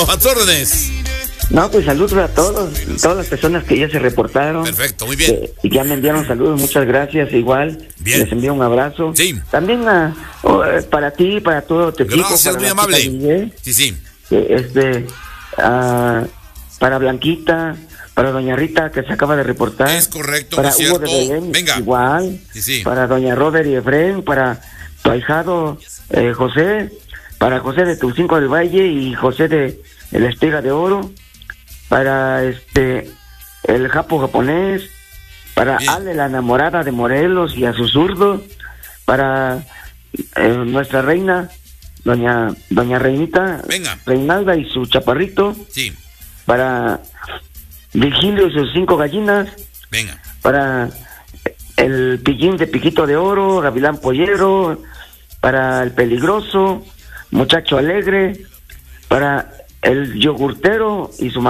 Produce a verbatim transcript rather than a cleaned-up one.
A tus órdenes. No, pues saludos a todos, todas las personas que ya se reportaron. Perfecto, muy bien. Que, y ya me enviaron saludos, muchas gracias, igual. Bien. Les envío un abrazo. Sí. También a, oh, eh, para ti, para todo tu equipo. Gracias, para muy la amable. chica Guille, Sí, sí. eh, Este, ah, para Blanquita, para doña Rita, que se acaba de reportar. Es correcto, para es Hugo de cierto. Belén, Venga. igual. Sí, sí. Para doña Robert y Efren, para tu ahijado eh, José, para José de Tulcinco del Valle y José de El Espiga de Oro, para este el Japo japonés, para Bien. Ale la enamorada de Morelos y a su zurdo, para eh, nuestra reina, doña doña Reinita, Venga. Reinalda y su chaparrito, Sí, para Virgilio y sus cinco gallinas, venga. para el Pillín de Piquito de Oro, Gavilán Pollero, para el Peligroso, Muchacho Alegre, para el Yogurtero y su